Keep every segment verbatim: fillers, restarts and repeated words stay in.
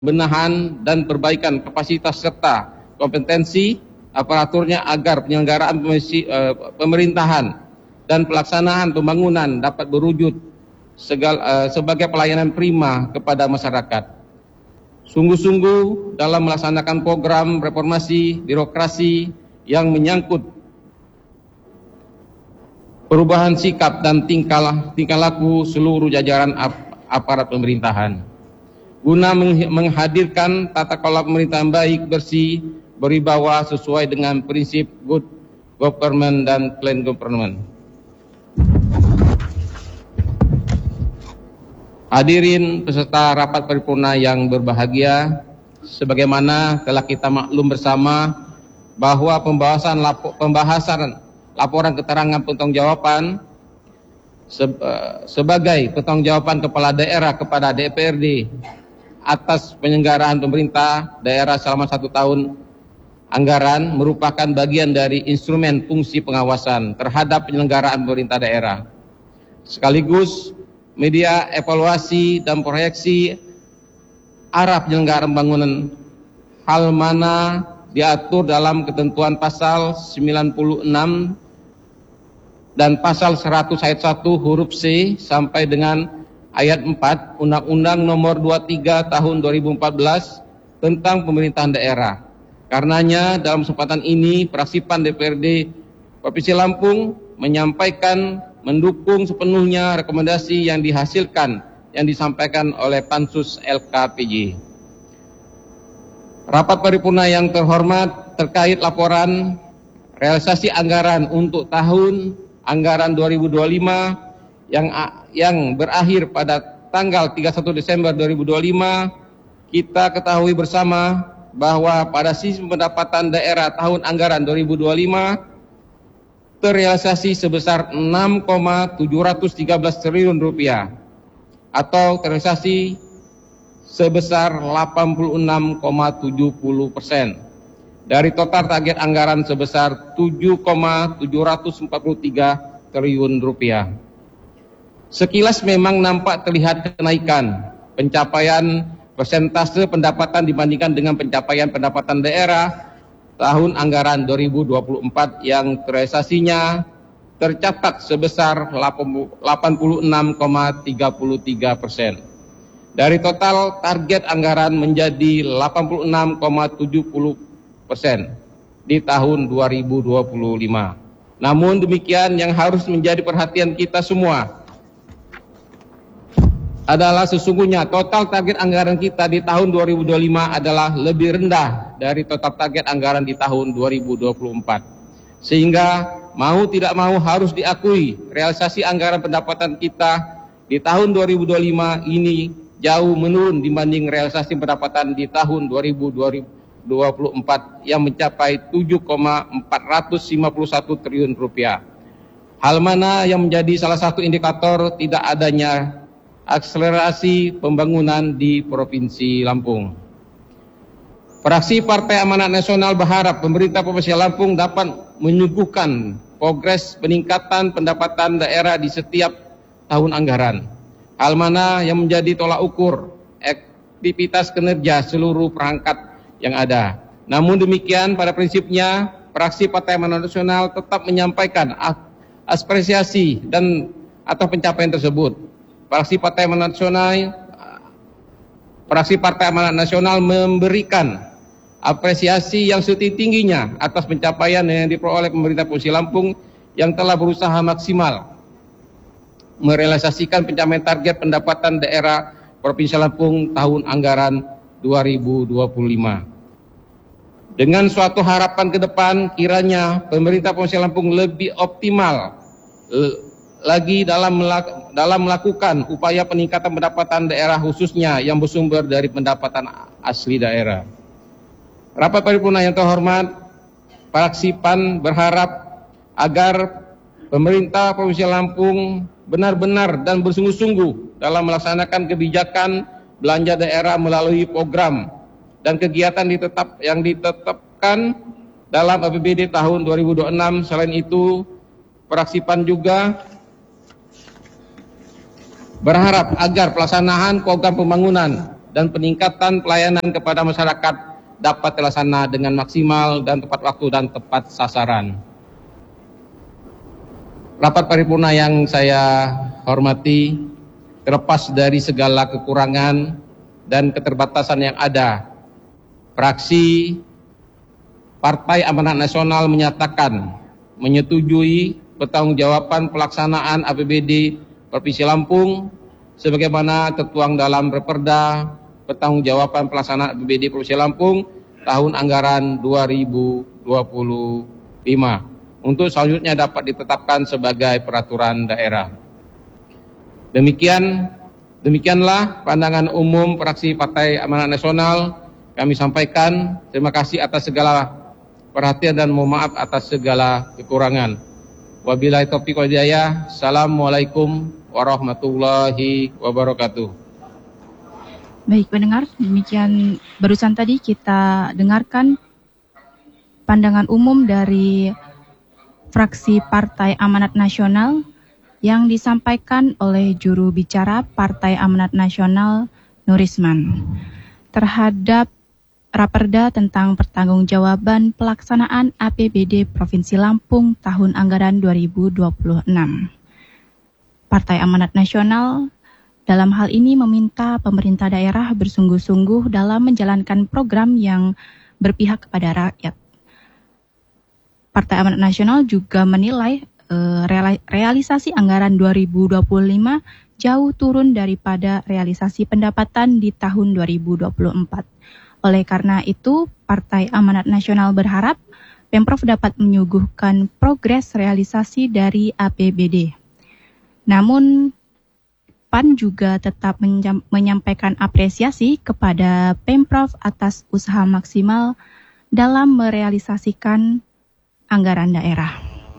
pembenahan dan perbaikan kapasitas serta kompetensi aparaturnya agar penyelenggaraan pemerintahan dan pelaksanaan pembangunan dapat berwujud segala, sebagai pelayanan prima kepada masyarakat. Sungguh-sungguh dalam melaksanakan program reformasi birokrasi yang menyangkut perubahan sikap dan tingkah, tingkah laku seluruh jajaran ap, aparat pemerintahan, guna menghadirkan tata kelola pemerintahan baik, bersih, berwibawa sesuai dengan prinsip good government dan clean government. Hadirin peserta rapat paripurna yang berbahagia, sebagaimana telah kita maklum bersama bahwa pembahasan lapo, pembahasan laporan keterangan pertanggungjawaban sebagai pertanggungjawaban kepala daerah kepada D P R D atas penyelenggaraan pemerintah daerah selama satu tahun anggaran merupakan bagian dari instrumen fungsi pengawasan terhadap penyelenggaraan pemerintah daerah, sekaligus media evaluasi dan proyeksi arah penyelenggaraan pembangunan, hal mana diatur dalam ketentuan pasal sembilan puluh enam dan pasal seratus ayat satu huruf C sampai dengan ayat empat Undang-Undang Nomor dua puluh tiga Tahun dua ribu empat belas tentang pemerintahan daerah. Karenanya dalam kesempatan ini Praksipan D P R D Provinsi Lampung menyampaikan mendukung sepenuhnya rekomendasi yang dihasilkan yang disampaikan oleh Pansus L K P J. Rapat paripurna yang terhormat, terkait laporan realisasi anggaran untuk tahun anggaran dua ribu dua puluh lima yang yang berakhir pada tanggal tiga puluh satu Desember dua ribu dua puluh lima, kita ketahui bersama bahwa pada sisi pendapatan daerah tahun anggaran dua ribu dua puluh lima terrealisasi sebesar enam koma tujuh tiga triliun rupiah atau terrealisasi sebesar delapan puluh enam koma tujuh puluh persen dari total target anggaran sebesar tujuh koma tujuh empat tiga triliun rupiah. Sekilas memang nampak terlihat kenaikan pencapaian persentase pendapatan dibandingkan dengan pencapaian pendapatan daerah tahun anggaran dua ribu dua puluh empat yang terrealisasinya tercatat sebesar delapan puluh enam koma tiga tiga persen. Dari total target anggaran menjadi delapan puluh enam koma tujuh puluh persen di tahun dua ribu dua puluh lima. Namun demikian yang harus menjadi perhatian kita semua adalah sesungguhnya total target anggaran kita di tahun dua ribu dua puluh lima adalah lebih rendah dari total target anggaran di tahun dua ribu dua puluh empat. Sehingga mau tidak mau harus diakui realisasi anggaran pendapatan kita di tahun dua ribu dua puluh lima ini jauh menurun dibanding realisasi pendapatan di tahun dua ribu dua puluh empat yang mencapai tujuh koma empat lima satu triliun rupiah. Hal mana yang menjadi salah satu indikator tidak adanya akselerasi pembangunan di Provinsi Lampung. Fraksi Partai Amanat Nasional berharap pemerintah Provinsi Lampung dapat menyuguhkan progres peningkatan pendapatan daerah di setiap tahun anggaran. Hal mana yang menjadi tolak ukur aktivitas kinerja seluruh perangkat yang ada. Namun demikian pada prinsipnya fraksi Partai Amanat Nasional tetap menyampaikan apresiasi dan atas pencapaian tersebut. Fraksi Partai Amanat Nasional Fraksi Partai Amanat Nasional memberikan apresiasi yang setinggi-tingginya atas pencapaian yang diperoleh pemerintah Provinsi Lampung yang telah berusaha maksimal merealisasikan pencapaian target pendapatan daerah Provinsi Lampung tahun anggaran dua ribu dua puluh lima. Dengan suatu harapan ke depan kiranya pemerintah Provinsi Lampung lebih optimal lagi dalam dalam melakukan upaya peningkatan pendapatan daerah khususnya yang bersumber dari pendapatan asli daerah. Rapat paripurna yang terhormat, fraksi P A N berharap agar pemerintah Provinsi Lampung benar-benar dan bersungguh-sungguh dalam melaksanakan kebijakan belanja daerah melalui program dan kegiatan ditetap yang ditetapkan dalam A P B D tahun dua ribu dua puluh enam. Selain itu, fraksi P A N juga berharap agar pelaksanaan program pembangunan dan peningkatan pelayanan kepada masyarakat dapat terlaksana dengan maksimal dan tepat waktu dan tepat sasaran. Rapat paripurna yang saya hormati, terlepas dari segala kekurangan dan keterbatasan yang ada, fraksi Partai Amanat Nasional menyatakan menyetujui pertanggungjawaban pelaksanaan A P B D Provinsi Lampung sebagaimana tertuang dalam Raperda Pertanggungjawaban Pelaksanaan A P B D Provinsi Lampung tahun anggaran dua ribu dua puluh lima untuk selanjutnya dapat ditetapkan sebagai peraturan daerah. Demikian demikianlah pandangan umum fraksi Partai Amanat Nasional kami sampaikan. Terima kasih atas segala perhatian dan mohon maaf atas segala kekurangan. Wabillahi taufiq wal hidayah. Assalamualaikum warahmatullahi wabarakatuh. Baik pendengar, demikian barusan tadi kita dengarkan pandangan umum dari fraksi Partai Amanat Nasional yang disampaikan oleh juru bicara Partai Amanat Nasional Nurisman terhadap Raperda tentang pertanggungjawaban pelaksanaan A P B D Provinsi Lampung tahun anggaran dua ribu dua puluh enam. Partai Amanat Nasional dalam hal ini meminta pemerintah daerah bersungguh-sungguh dalam menjalankan program yang berpihak kepada rakyat. Partai Amanat Nasional juga menilai eh, realisasi anggaran dua ribu dua puluh lima jauh turun daripada realisasi pendapatan di tahun dua ribu dua puluh empat. Oleh karena itu, Partai Amanat Nasional berharap Pemprov dapat menyuguhkan progres realisasi dari A P B D. Namun, P A N juga tetap menyampaikan apresiasi kepada Pemprov atas usaha maksimal dalam merealisasikan anggaran daerah.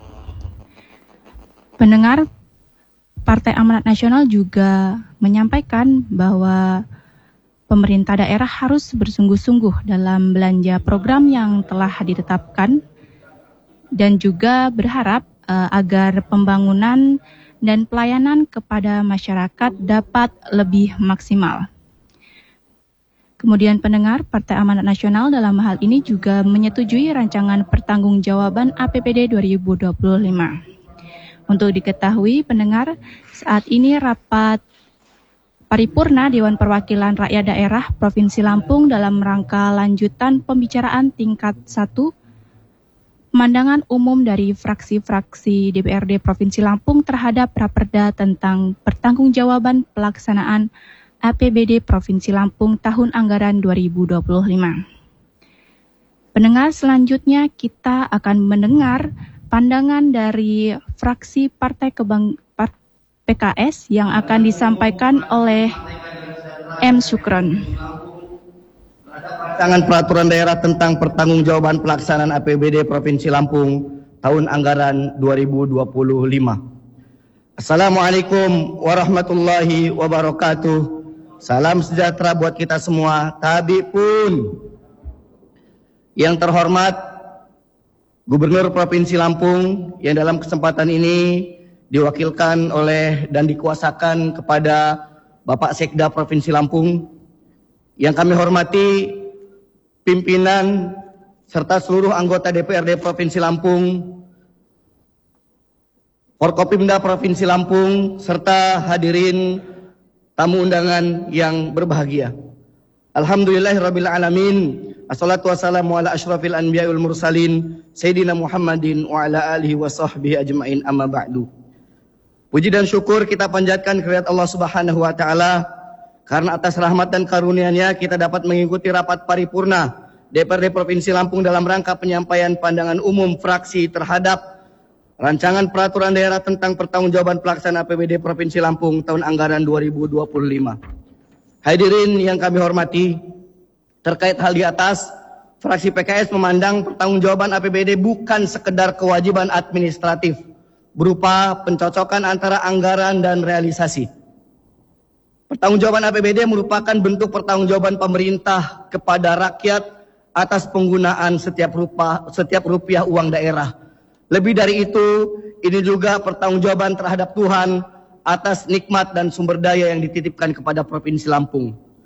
Pendengar, Partai Amanat Nasional juga menyampaikan bahwa pemerintah daerah harus bersungguh-sungguh dalam belanja program yang telah ditetapkan dan juga berharap uh, agar pembangunan dan pelayanan kepada masyarakat dapat lebih maksimal. Kemudian pendengar, Partai Amanat Nasional dalam hal ini juga menyetujui rancangan pertanggungjawaban A P B D dua ribu dua puluh lima. Untuk diketahui pendengar, saat ini rapat paripurna Dewan Perwakilan Rakyat Daerah Provinsi Lampung dalam rangka lanjutan pembicaraan tingkat satu pemandangan umum dari fraksi-fraksi D P R D Provinsi Lampung terhadap Raperda tentang pertanggungjawaban pelaksanaan A P B D Provinsi Lampung tahun anggaran dua ribu dua puluh lima. Pendengar, selanjutnya kita akan mendengar pandangan dari fraksi Partai Kebang P K S yang akan disampaikan oleh M. Syukron. Rancangan peraturan daerah tentang pertanggungjawaban pelaksanaan A P B D Provinsi Lampung tahun anggaran dua ribu dua puluh lima. Assalamualaikum warahmatullahi wabarakatuh. Salam sejahtera buat kita semua. Tabi pun. Yang terhormat Gubernur Provinsi Lampung yang dalam kesempatan ini diwakilkan oleh dan dikuasakan kepada Bapak Sekda Provinsi Lampung. Yang kami hormati pimpinan serta seluruh anggota D P R D Provinsi Lampung, Forkopimda Provinsi Lampung, serta hadirin tamu undangan yang berbahagia. Alhamdulillahirabbil alamin. Assalatu wassalamu ala asyrafil anbiya'i wal mursalin Sayyidina Muhammadin wa ala alihi wa sahbihi ajma'in, amma ba'du. Puji dan syukur kita panjatkan kehadirat Allah Subhanahu wa taala karena atas rahmat dan karunia-Nya kita dapat mengikuti rapat paripurna D P R D Provinsi Lampung dalam rangka penyampaian pandangan umum fraksi terhadap rancangan peraturan daerah tentang pertanggungjawaban pelaksanaan A P B D Provinsi Lampung tahun anggaran dua ribu dua puluh lima. Hadirin yang kami hormati, terkait hal di atas, fraksi P K S memandang pertanggungjawaban A P B D bukan sekedar kewajiban administratif berupa pencocokan antara anggaran dan realisasi. Pertanggungjawaban A P B D merupakan bentuk pertanggungjawaban pemerintah kepada rakyat atas penggunaan setiap rupa, setiap rupiah uang daerah. Lebih dari itu, ini juga pertanggungjawaban terhadap Tuhan atas nikmat dan sumber daya yang dititipkan kepada Provinsi Lampung.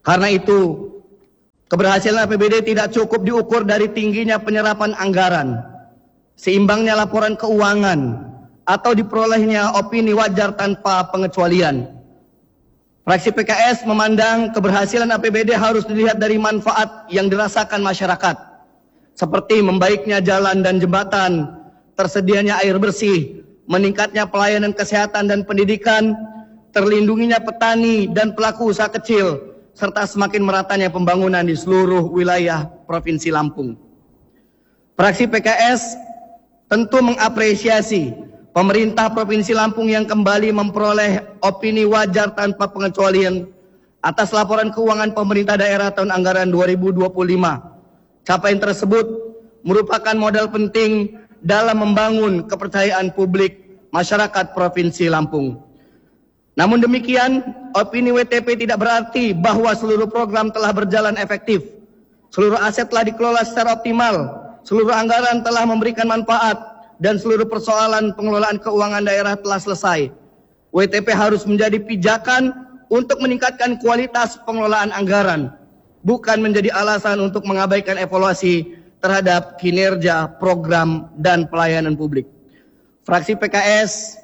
Karena itu, keberhasilan A P B D tidak cukup diukur dari tingginya penyerapan anggaran, seimbangnya laporan keuangan, atau diperolehnya opini wajar tanpa pengecualian. Fraksi P K S memandang keberhasilan A P B D harus dilihat dari manfaat yang dirasakan masyarakat, seperti membaiknya jalan dan jembatan, tersedianya air bersih, meningkatnya pelayanan kesehatan dan pendidikan, terlindunginya petani dan pelaku usaha kecil, serta semakin meratanya pembangunan di seluruh wilayah Provinsi Lampung. Fraksi P K S tentu mengapresiasi pemerintah Provinsi Lampung yang kembali memperoleh opini wajar tanpa pengecualian atas laporan keuangan pemerintah daerah tahun anggaran dua ribu dua puluh lima. Capaian tersebut merupakan modal penting dalam membangun kepercayaan publik masyarakat Provinsi Lampung. Namun demikian, opini W T P tidak berarti bahwa seluruh program telah berjalan efektif, seluruh aset telah dikelola secara optimal, seluruh anggaran telah memberikan manfaat, dan seluruh persoalan pengelolaan keuangan daerah telah selesai. W T P harus menjadi pijakan untuk meningkatkan kualitas pengelolaan anggaran, bukan menjadi alasan untuk mengabaikan evaluasi terhadap kinerja program dan pelayanan publik. Fraksi P K S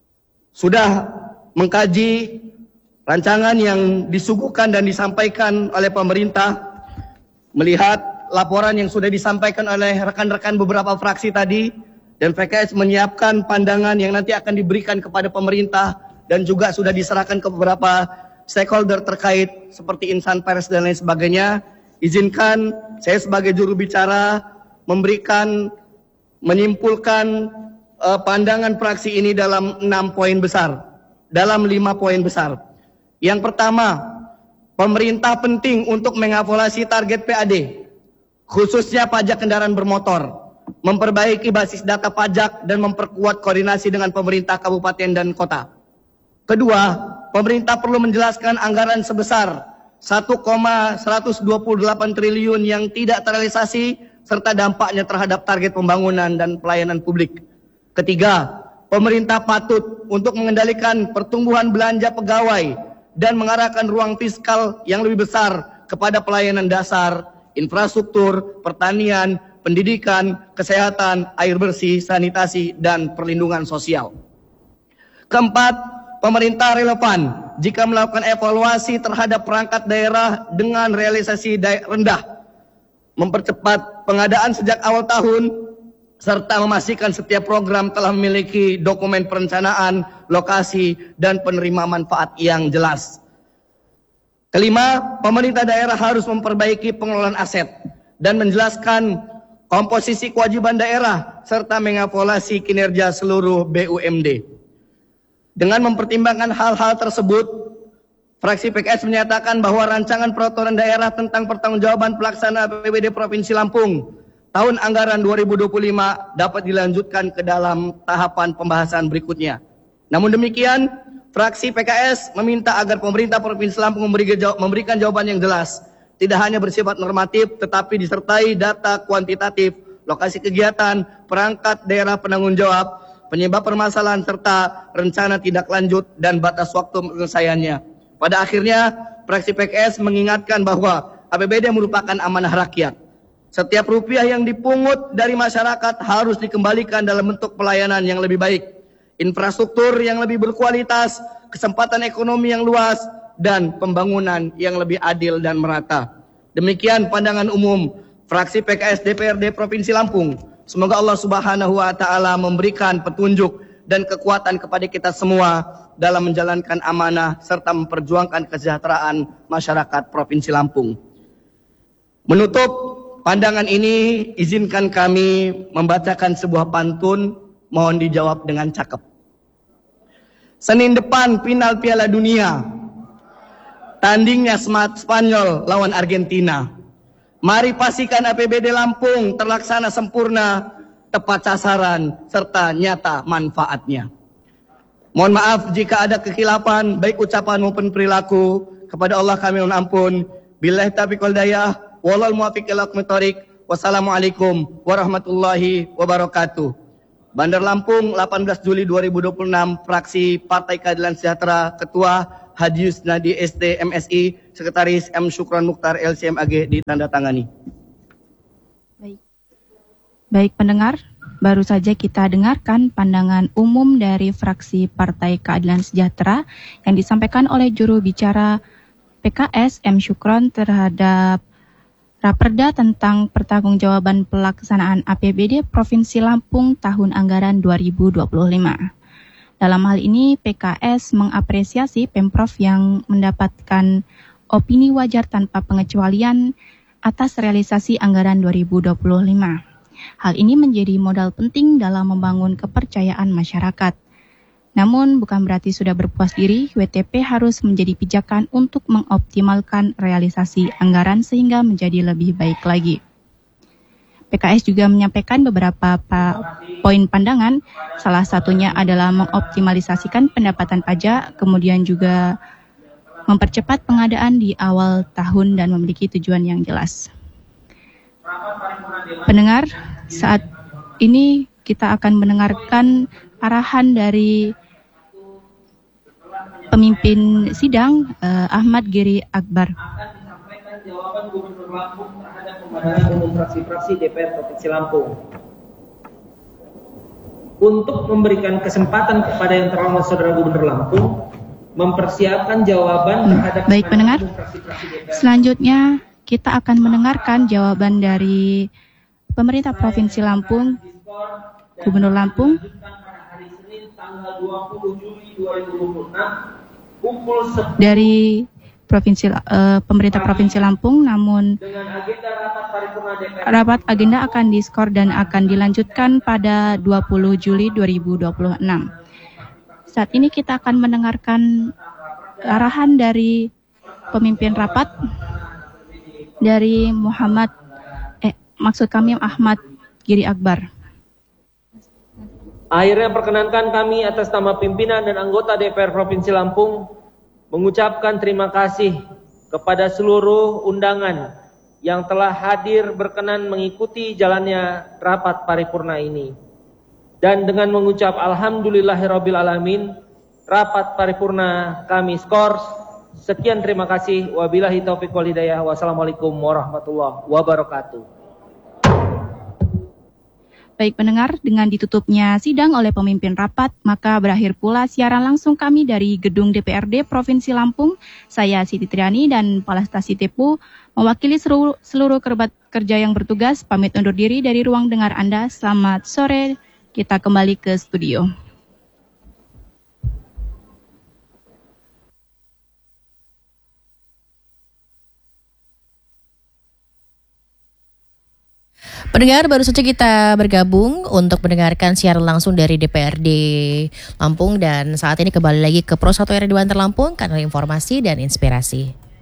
sudah mengkaji rancangan yang disuguhkan dan disampaikan oleh pemerintah, melihat laporan yang sudah disampaikan oleh rekan-rekan beberapa fraksi tadi, dan P K S menyiapkan pandangan yang nanti akan diberikan kepada pemerintah dan juga sudah diserahkan ke beberapa stakeholder terkait seperti insan pers dan lain sebagainya. Izinkan saya sebagai juru bicara memberikan, menyimpulkan uh, pandangan fraksi ini dalam enam poin besar, dalam lima poin besar. Yang pertama, pemerintah penting untuk mengevaluasi target P A D, khususnya pajak kendaraan bermotor, memperbaiki basis data pajak dan memperkuat koordinasi dengan pemerintah kabupaten dan kota. Kedua, pemerintah perlu menjelaskan anggaran sebesar satu koma seratus dua puluh delapan triliun yang tidak terrealisasi serta dampaknya terhadap target pembangunan dan pelayanan publik. Ketiga, pemerintah patut untuk mengendalikan pertumbuhan belanja pegawai dan mengarahkan ruang fiskal yang lebih besar kepada pelayanan dasar, infrastruktur, pertanian, pendidikan, kesehatan, air bersih, sanitasi, dan perlindungan sosial. Keempat, pemerintah relevan jika melakukan evaluasi terhadap perangkat daerah dengan realisasi rendah, mempercepat pengadaan sejak awal tahun, serta memastikan setiap program telah memiliki dokumen perencanaan, lokasi, dan penerima manfaat yang jelas. Kelima, pemerintah daerah harus memperbaiki pengelolaan aset dan menjelaskan komposisi kewajiban daerah, serta mengevaluasi kinerja seluruh B U M D. Dengan mempertimbangkan hal-hal tersebut, fraksi P K S menyatakan bahwa rancangan peraturan daerah tentang pertanggungjawaban pelaksana A P B D Provinsi Lampung tahun anggaran dua ribu dua puluh lima dapat dilanjutkan ke dalam tahapan pembahasan berikutnya. Namun demikian, fraksi P K S meminta agar pemerintah Provinsi Lampung memberikan jawaban yang jelas, tidak hanya bersifat normatif, tetapi disertai data kuantitatif, lokasi kegiatan, perangkat daerah penanggung jawab, penyebab permasalahan, serta rencana tindak lanjut dan batas waktu penyelesaiannya. Pada akhirnya, fraksi P K S mengingatkan bahwa A P B D merupakan amanah rakyat. Setiap rupiah yang dipungut dari masyarakat harus dikembalikan dalam bentuk pelayanan yang lebih baik, infrastruktur yang lebih berkualitas, kesempatan ekonomi yang luas, dan pembangunan yang lebih adil dan merata. Demikian pandangan umum fraksi P K S D P R D Provinsi Lampung. Semoga Allah Subhanahu wa taala memberikan petunjuk dan kekuatan kepada kita semua dalam menjalankan amanah serta memperjuangkan kesejahteraan masyarakat Provinsi Lampung. Menutup pandangan ini, izinkan kami membacakan sebuah pantun, mohon dijawab dengan cakep. Senin depan final Piala Dunia, tandingnya Spanyol lawan Argentina. Mari pastikan A P B D Lampung terlaksana sempurna, tepat sasaran, serta nyata manfaatnya. Mohon maaf jika ada kekhilafan, baik ucapan maupun perilaku. Kepada Allah kami mohon ampun. Billahi taufiq wal hidayah, wallahul muwaffiq ila aqwamit thoriq. Wassalamualaikum warahmatullahi wabarakatuh. Bandar Lampung, delapan belas Juli dua ribu dua puluh enam, fraksi Partai Keadilan Sejahtera, Ketua Haji Yusnadi S T M S I, Sekretaris M Syukron Mukhtar L C M A G ditandatangani. Baik. Baik pendengar, baru saja kita dengarkan pandangan umum dari fraksi Partai Keadilan Sejahtera yang disampaikan oleh juru bicara P K S M Syukron terhadap Raperda tentang pertanggungjawaban pelaksanaan A P B D Provinsi Lampung tahun anggaran dua ribu dua puluh lima. Dalam hal ini P K S mengapresiasi Pemprov yang mendapatkan opini wajar tanpa pengecualian atas realisasi anggaran dua ribu dua puluh lima. Hal ini menjadi modal penting dalam membangun kepercayaan masyarakat. Namun bukan berarti sudah berpuas diri, W T P harus menjadi pijakan untuk mengoptimalkan realisasi anggaran sehingga menjadi lebih baik lagi. P K S juga menyampaikan beberapa pa- poin pandangan, salah satunya adalah mengoptimalisasikan pendapatan pajak, kemudian juga mempercepat pengadaan di awal tahun dan memiliki tujuan yang jelas. Pendengar, saat ini kita akan mendengarkan arahan dari pemimpin sidang uh, Ahmad Giri Akbar. Akan disampaikan jawaban Gubernur Lampung terhadap pembahasan umum fraksi-fraksi D P R Provinsi Lampung. Untuk memberikan kesempatan kepada yang terhormat Saudara Gubernur Lampung mempersiapkan jawaban terhadap Baik pendengar, umum fraksi-fraksi D P R. Selanjutnya kita akan mendengarkan jawaban dari pemerintah Provinsi Lampung, Gubernur Lampung. Dari provinsi uh, pemerintah Provinsi Lampung, namun rapat agenda akan diskor dan akan dilanjutkan pada dua puluh Juli dua ribu dua puluh enam. Saat ini kita akan mendengarkan arahan dari pemimpin rapat dari Muhammad eh maksud kami Ahmad Giri Akbar. Akhirnya perkenankan kami atas nama pimpinan dan anggota D P R Provinsi Lampung mengucapkan terima kasih kepada seluruh undangan yang telah hadir berkenan mengikuti jalannya rapat paripurna ini. Dan dengan mengucap alhamdulillahirabbil alamin, rapat paripurna kami skors. Sekian terima kasih. Wabillahi taufiq wal hidayah. Wassalamualaikum warahmatullahi wabarakatuh. Baik pendengar, dengan ditutupnya sidang oleh pemimpin rapat, maka berakhir pula siaran langsung kami dari Gedung D P R D Provinsi Lampung. Saya Siti Triani dan Palastasi Tepu mewakili seluruh, seluruh kerabat kerja yang bertugas, pamit undur diri dari ruang dengar Anda. Selamat sore, kita kembali ke studio. Pendengar, baru saja kita bergabung untuk mendengarkan siaran langsung dari D P R D Lampung dan saat ini kembali lagi ke Pro satu R D Banter Lampung, kanal informasi dan inspirasi.